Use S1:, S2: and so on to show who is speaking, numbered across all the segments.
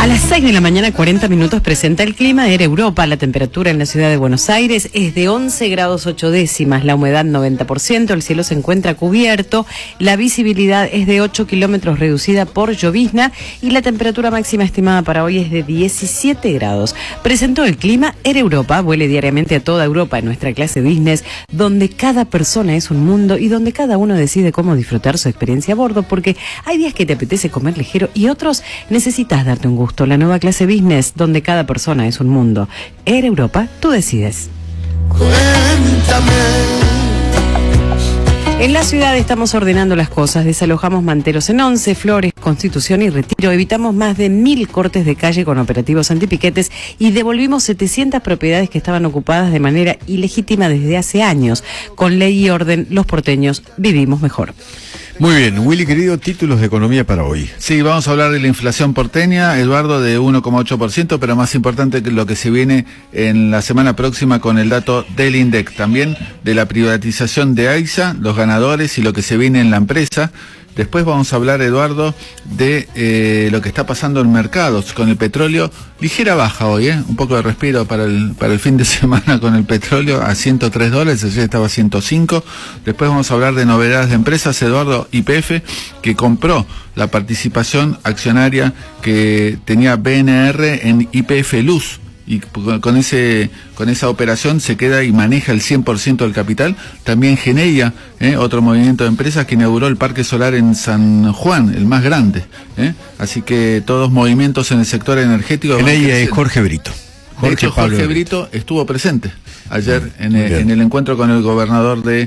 S1: A las 6 de la mañana, 40 minutos, presenta el clima de Europa. La temperatura en la ciudad de Buenos Aires es de 11 grados 8 décimas, la humedad 90%, el cielo se encuentra cubierto, la visibilidad es de 8 kilómetros reducida por llovizna y la temperatura máxima estimada para hoy es de 17 grados. Presentó el clima Air Europa. Vuele diariamente a toda Europa en nuestra clase business, donde cada persona es un mundo y donde cada uno decide cómo disfrutar su experiencia a bordo, porque hay días que te apetece comer ligero y otros necesitas darte un gusto. La nueva clase business, donde cada persona es un mundo. Air Europa, tú decides.
S2: Cuéntame.
S1: En la ciudad estamos ordenando las cosas, desalojamos manteros en 11, Flores, Constitución y Retiro, evitamos más de 1000 cortes de calle con operativos antipiquetes y devolvimos 700 propiedades que estaban ocupadas de manera ilegítima desde hace años. Con ley y orden, los porteños vivimos mejor.
S3: Muy bien, Willy querido, títulos de economía para hoy.
S4: Sí, vamos a hablar de la inflación porteña, Eduardo, de 1,8%, pero más importante que lo que se viene en la semana próxima con el dato del INDEC, también de la privatización de AISA, los ganadores y lo que se viene en la empresa. Después vamos a hablar, Eduardo, de lo que está pasando en mercados con el petróleo. Ligera baja hoy, un poco de respiro para el fin de semana con el petróleo a $103, ayer estaba a 105. Después vamos a hablar de novedades de empresas, Eduardo. YPF, que compró la participación accionaria que tenía BNR en YPF Luz. Y con esa operación se queda y maneja el 100% del capital. También Geneia, otro movimiento de empresas que inauguró el parque solar en San Juan, el más grande. Así que todos movimientos en el sector energético.
S3: Geneia es Jorge Brito.
S4: Jorge Brito estuvo presente ayer en el encuentro con el gobernador de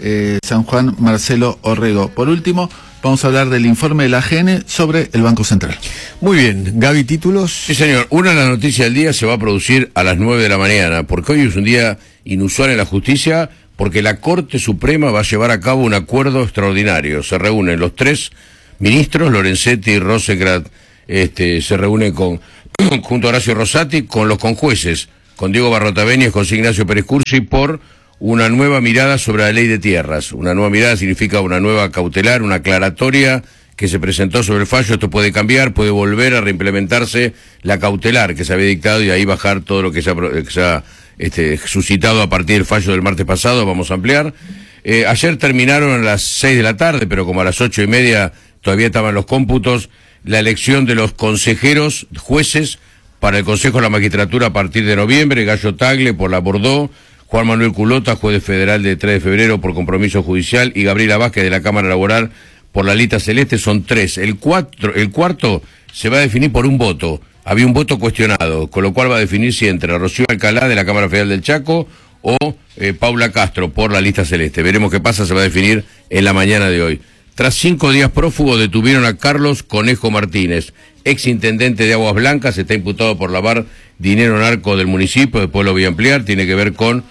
S4: San Juan, Marcelo Orrego. Por último, vamos a hablar del informe de la AGN sobre el Banco Central.
S3: Muy bien, Gaby, títulos.
S5: Sí, señor. Una de las noticias del día se va a producir a las 9 de la mañana, porque hoy es un día inusual en la justicia, porque la Corte Suprema va a llevar a cabo un acuerdo extraordinario. Se reúnen los tres ministros, Lorenzetti y Rosenkrantz, se reúnen junto a Horacio Rosati, con los conjueces, con Diego Barrotavenia y José Ignacio Pérez Cursi, por una nueva mirada sobre la ley de tierras. Una nueva mirada significa una nueva cautelar, una aclaratoria que se presentó sobre el fallo. Esto puede cambiar, puede volver a reimplementarse la cautelar que se había dictado y ahí bajar todo lo que se ha suscitado a partir del fallo del martes pasado. Vamos a ampliar. Ayer terminaron a las 6 de la tarde, pero como a las 8:30 todavía estaban los cómputos, la elección de los consejeros, jueces, para el Consejo de la Magistratura a partir de noviembre. Gallo Tagle por la Bordeaux, Juan Manuel Culota, juez federal de 3 de febrero por compromiso judicial, y Gabriela Vázquez de la Cámara Laboral por la lista celeste. Son 3. El cuarto se va a definir por un voto. Había un voto cuestionado, con lo cual va a definir si entre Rocío Alcalá de la Cámara Federal del Chaco o Paula Castro por la lista celeste. Veremos qué pasa, se va a definir en la mañana de hoy. Tras 5 días prófugos, detuvieron a Carlos Conejo Martínez, exintendente de Aguas Blancas. Está imputado por lavar dinero narco del municipio. Después lo voy a ampliar. Tiene que ver con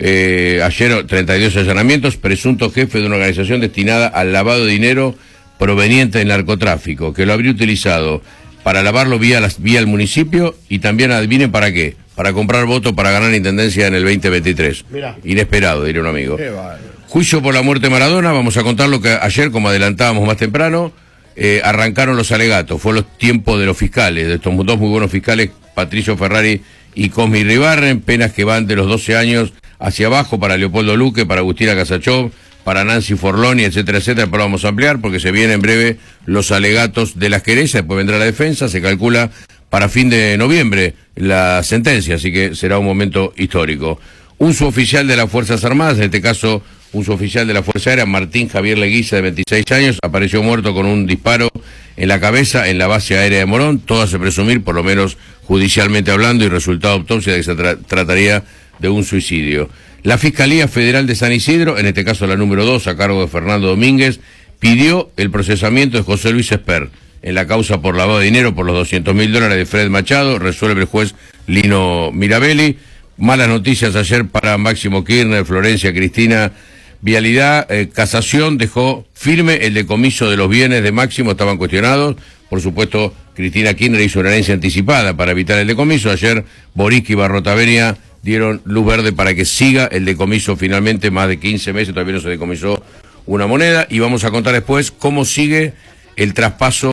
S5: ayer 32 allanamientos, presunto jefe de una organización destinada al lavado de dinero proveniente del narcotráfico, que lo habría utilizado para lavarlo vía el municipio, y también adivinen para qué, para comprar votos para ganar la intendencia en el 2023. Mirá. Inesperado, diría un amigo. Juicio por la muerte de Maradona. Vamos a contar lo que ayer, como adelantábamos más temprano, arrancaron los alegatos. Fue los tiempos de los fiscales, de estos dos muy buenos fiscales, Patricio Ferrari y Cosmi Ribarren, penas que van de los 12 años hacia abajo para Leopoldo Luque, para Agustina Casachov, para Nancy Forloni, etcétera, etcétera. Pero vamos a ampliar porque se vienen en breve los alegatos de las querellas, después vendrá la defensa. Se calcula para fin de noviembre la sentencia, así que será un momento histórico. Un suboficial de las Fuerzas Armadas, en este caso un suboficial de la Fuerza Aérea, Martín Javier Leguiza, de 26 años, apareció muerto con un disparo en la cabeza en la base aérea de Morón. Todo hace presumir, por lo menos judicialmente hablando, y resultado de autopsia, de que se trataría de un suicidio. La Fiscalía Federal de San Isidro, en este caso la número 2, a cargo de Fernando Domínguez, pidió el procesamiento de José Luis Esper en la causa por lavado de dinero por los $200.000 de Fred Machado. Resuelve el juez Lino Mirabelli. Malas noticias ayer para Máximo Kirchner, Florencia Cristina. Vialidad, casación dejó firme el decomiso de los bienes de Máximo, estaban cuestionados. Por supuesto, Cristina Kirchner hizo una herencia anticipada para evitar el decomiso. Ayer Boric y Barrotavenia dieron luz verde para que siga el decomiso finalmente, más de 15 meses, todavía no se decomisó una moneda. Y vamos a contar después cómo sigue el traspaso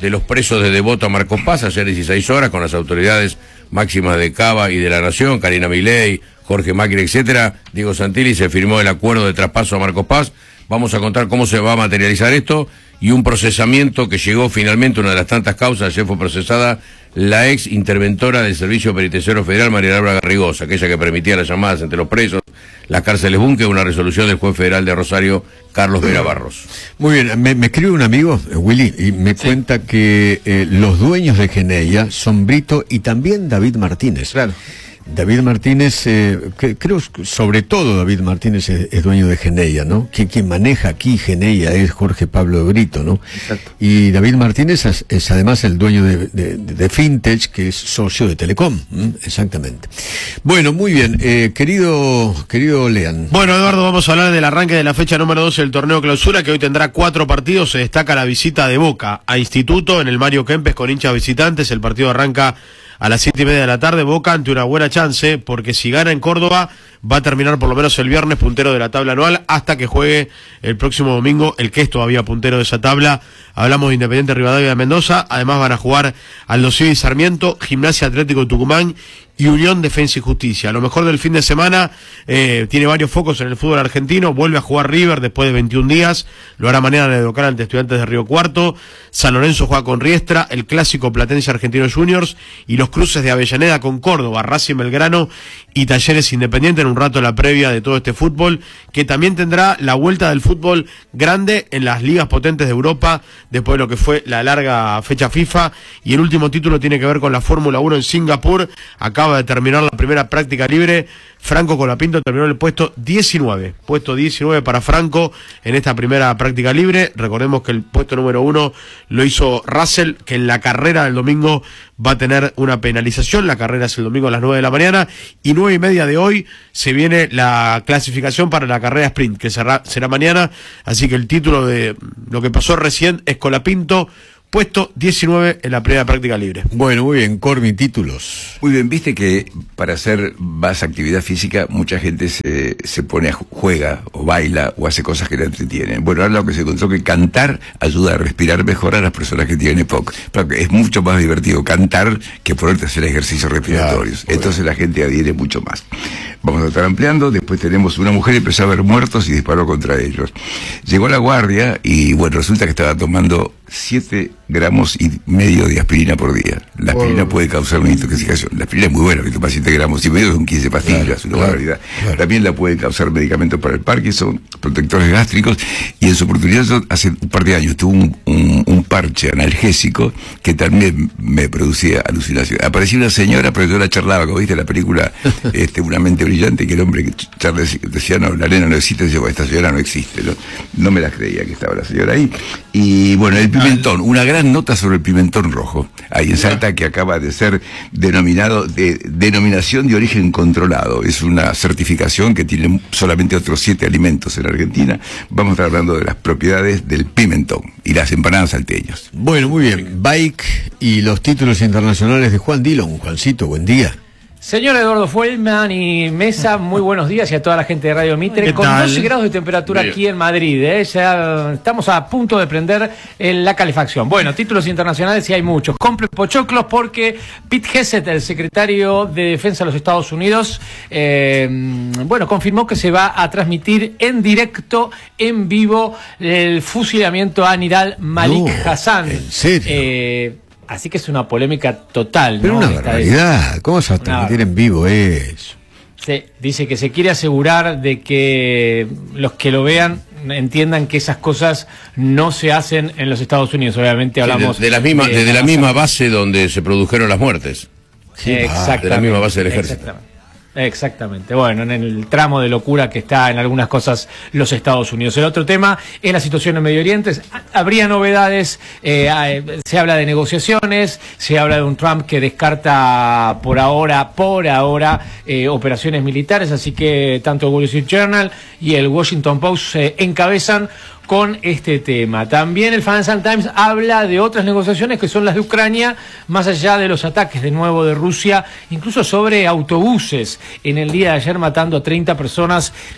S5: de los presos de Devoto a Marcos Paz, ayer 16 horas, con las autoridades máximas de Cava y de la Nación, Karina Milei, Jorge Macri, etcétera. Diego Santilli, se firmó el acuerdo de traspaso a Marcos Paz. Vamos a contar cómo se va a materializar esto y un procesamiento que llegó finalmente, una de las tantas causas. Ayer fue procesada la ex interventora del Servicio Penitenciario Federal, María Laura Garrigosa, aquella que permitía las llamadas entre los presos, las cárceles búnker, una resolución del juez federal de Rosario, Carlos Vera Barros.
S3: Muy bien, me escribe un amigo, Willy, y me cuenta que los dueños de Geneia son Brito y también David Martínez.
S4: Claro.
S3: David Martínez, creo sobre todo David Martínez es dueño de Geneia, ¿no? Quien maneja aquí Geneia es Jorge Pablo Brito, ¿no?
S4: Exacto.
S3: Y David Martínez es además el dueño de Fintech, que es socio de Telecom. Exactamente. Bueno, muy bien, querido Lean.
S6: Bueno, Eduardo, vamos a hablar del arranque de la fecha número 12 del torneo Clausura, que hoy tendrá 4 partidos. Se destaca la visita de Boca a Instituto en el Mario Kempes con hinchas visitantes. El partido arranca a las 7:30 de la tarde. Boca ante una buena chance, porque si gana en Córdoba va a terminar por lo menos el viernes puntero de la tabla anual, hasta que juegue el próximo domingo el que es todavía puntero de esa tabla. Hablamos de Independiente Rivadavia de Mendoza. Además van a jugar Aldo Civi y Sarmiento, Gimnasia Atlético de Tucumán y Unión Defensa y Justicia. Lo mejor del fin de semana, tiene varios focos en el fútbol argentino. Vuelve a jugar River después de 21 días. Lo hará mañana en el local ante Estudiantes de Río Cuarto. San Lorenzo juega con Riestra, el clásico Platense Argentino Juniors y los cruces de Avellaneda con Córdoba, Racing Belgrano y Talleres Independiente. En un rato la previa de todo este fútbol, que también tendrá la vuelta del fútbol grande en las ligas potentes de Europa, después de lo que fue la larga fecha FIFA. Y el último título tiene que ver con la Fórmula 1 en Singapur. Acaba de terminar la primera práctica libre. Franco Colapinto terminó en el puesto 19. Puesto 19 para Franco en esta primera práctica libre. Recordemos que el puesto número 1 lo hizo Russell, que en la carrera del domingo va a tener una penalización. La carrera es el domingo a las 9 de la mañana. Y 9:30 de hoy se viene la clasificación para la carrera sprint, que será mañana. Así que el título de lo que pasó recién es Colapinto, puesto 19 en la primera práctica libre.
S3: Bueno, muy bien, Cormi, títulos.
S7: Muy bien, viste que para hacer más actividad física mucha gente se pone juega o baila o hace cosas que la entretienen. Bueno, ahora lo que se encontró que cantar ayuda a respirar mejor a las personas que tienen EPOC. Porque es mucho más divertido cantar que ponerte a hacer ejercicios respiratorios. Claro, entonces la gente adhiere mucho más. Vamos a estar ampliando. Después tenemos una mujer que empezó a ver muertos y disparó contra ellos. Llegó a la guardia y bueno, resulta que estaba tomando 7,5 gramos de aspirina por día. La aspirina puede causar una intoxicación. La aspirina es muy buena, que toma 7,5 gramos, son 15 pastillas, una barbaridad. Claro. También la puede causar medicamentos para el Parkinson, protectores gástricos, y en su oportunidad hace un par de años tuvo un parche analgésico que también me producía alucinación. Apareció una señora, pero yo la charlaba, como viste la película Una mente brillante, que el hombre que Charles decía, no, la nena no existe, yo, esta señora no existe, no me la creía que estaba la señora ahí. Y bueno, el pimentón, una gran nota sobre el pimentón rojo, ahí en Salta, que acaba de ser denominación de origen controlado. Es una certificación que tiene solamente otros 7 alimentos en Argentina. Vamos a estar hablando de las propiedades del pimentón y las empanadas salteñas.
S3: Bueno, muy bien, Bike y los títulos internacionales de Juan Dillon. Juancito, buen día.
S8: Señor Eduardo Fuellman y Mesa, muy buenos días, y a toda la gente de Radio Mitre, con 12 grados de temperatura aquí en Madrid, ya estamos a punto de prender la calefacción. Bueno, títulos internacionales sí hay muchos. Compre pochoclos porque Pete Hegseth, el secretario de Defensa de los Estados Unidos, confirmó que se va a transmitir en directo, en vivo, el fusilamiento a Nidal Malik Hassan.
S3: ¿En serio?
S8: Así que es una polémica total.
S3: Pero
S8: ¿no?
S3: una barbaridad. ¿Cómo se va a transmitir en vivo eso?
S8: Sí, dice que se quiere asegurar de que los que lo vean entiendan que esas cosas no se hacen en los Estados Unidos. Obviamente hablamos
S5: desde la misma base donde se produjeron las muertes.
S8: Sí, exactamente.
S5: De la misma base del ejército.
S8: Exactamente. Bueno, en el tramo de locura que está en algunas cosas los Estados Unidos. El otro tema es la situación en Medio Oriente. Habría novedades, se habla de negociaciones, se habla de un Trump que descarta por ahora operaciones militares, así que tanto el Wall Street Journal y el Washington Post encabezan con este tema. También el Financial Times habla de otras negociaciones que son las de Ucrania, más allá de los ataques de nuevo de Rusia, incluso sobre autobuses en el día de ayer, matando a 30 personas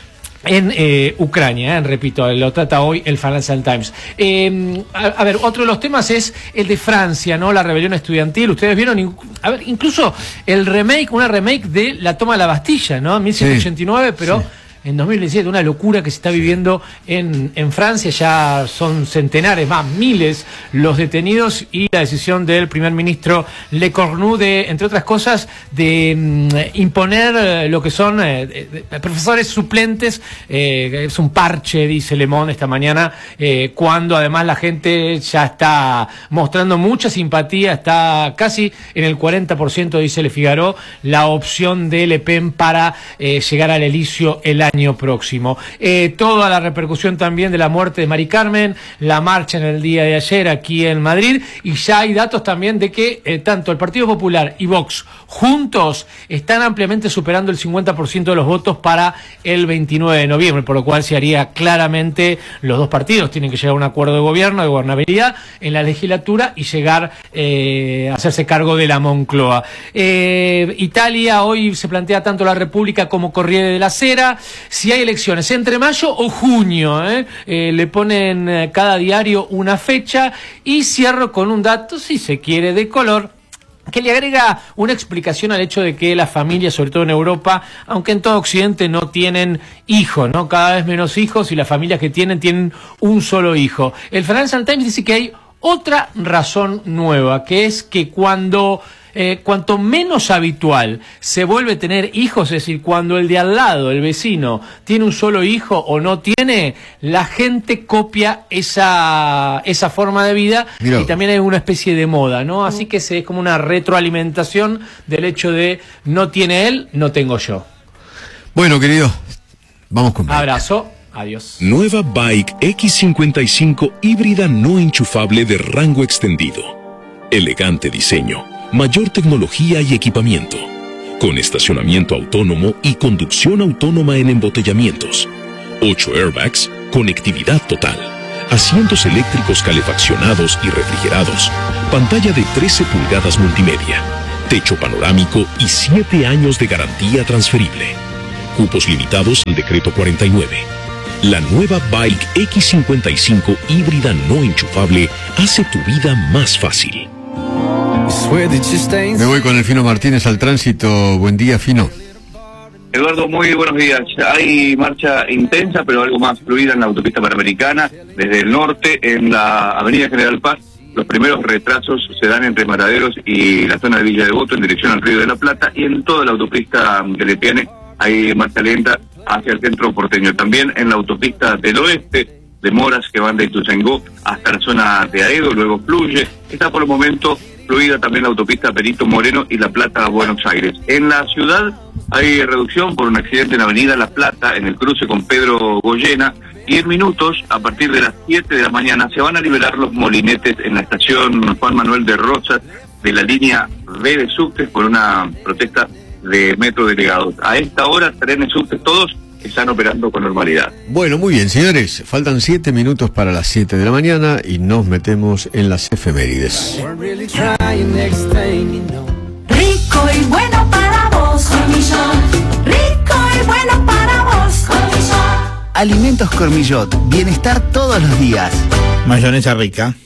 S8: en Ucrania, repito, lo trata hoy el Financial Times. A ver, otro de los temas es el de Francia, ¿no? La rebelión estudiantil. Ustedes vieron, incluso una remake de la toma de la Bastilla, ¿no? 1789, sí, pero... Sí. En 2017, una locura que se está viviendo en Francia, ya son centenares, más miles los detenidos, y la decisión del primer ministro Le Cornu de, entre otras cosas, de imponer lo que son profesores suplentes, es un parche, dice Le Monde esta mañana, cuando además la gente ya está mostrando mucha simpatía, está casi en el 40%, dice Le Figaro, la opción de Le Pen para llegar al Elíseo el año próximo. Toda la repercusión también de la muerte de Mari Carmen, la marcha en el día de ayer aquí en Madrid, y ya hay datos también de que tanto el Partido Popular y Vox juntos están ampliamente superando el 50% de los votos para el 29 de noviembre, por lo cual se haría claramente, los dos partidos tienen que llegar a un acuerdo de gobierno, de gobernabilidad en la legislatura y llegar a hacerse cargo de la Moncloa. Italia hoy se plantea tanto la República como Corriere della Sera. Si hay elecciones entre mayo o junio, le ponen cada diario una fecha, y cierro con un dato, si se quiere, de color, que le agrega una explicación al hecho de que las familias, sobre todo en Europa, aunque en todo Occidente, no tienen hijos, ¿no? Cada vez menos hijos, y las familias que tienen un solo hijo. El Financial Times dice que hay otra razón nueva, que es que cuanto menos habitual se vuelve tener hijos, es decir, cuando el de al lado, el vecino, tiene un solo hijo o no tiene, la gente copia esa forma de vida. Mirá. Y también hay una especie de moda, ¿no? Así que es como una retroalimentación del hecho de no tiene él, no tengo yo.
S3: Bueno, querido, vamos con Bike.
S8: Abrazo. Adiós.
S9: Nueva Bike X55 híbrida no enchufable de rango extendido. Elegante diseño, mayor tecnología y equipamiento, con estacionamiento autónomo y conducción autónoma en embotellamientos, 8 airbags, conectividad total, asientos eléctricos calefaccionados y refrigerados, pantalla de 13 pulgadas multimedia, techo panorámico y 7 años de garantía transferible. Cupos limitados al decreto 49. La nueva Bike X55 híbrida no enchufable hace tu vida más fácil.
S3: Me voy con el Fino Martínez al tránsito. Buen día, Fino.
S10: Eduardo, muy buenos días. Hay marcha intensa, pero algo más fluida en la autopista panamericana. Desde el norte, en la avenida General Paz, los primeros retrasos se dan entre Mataderos y la zona de Villa Devoto en dirección al Río de la Plata, y en toda la autopista de Lepiane hay marcha lenta hacia el centro porteño. También en la autopista del oeste, demoras que van de Ituzaingó hasta la zona de Aedo, luego fluye. Está por el momento fluida también la autopista Perito Moreno y La Plata a Buenos Aires. En la ciudad hay reducción por un accidente en la avenida La Plata, en el cruce con Pedro Goyena, y en minutos, a partir de las 7 de la mañana, se van a liberar los molinetes en la estación Juan Manuel de Rosas de la línea B de subtes por una protesta de metro delegados. A esta hora, trenes subtes todos están operando con normalidad.
S3: Bueno, muy bien, señores. Faltan 7 minutos para las 7 de la mañana y nos metemos en las efemérides.
S2: Rico y bueno para vos, Cormillot. Rico y bueno para vos, Cormillot.
S11: Alimentos Cormillot. Bienestar todos los días.
S12: Mayonesa rica.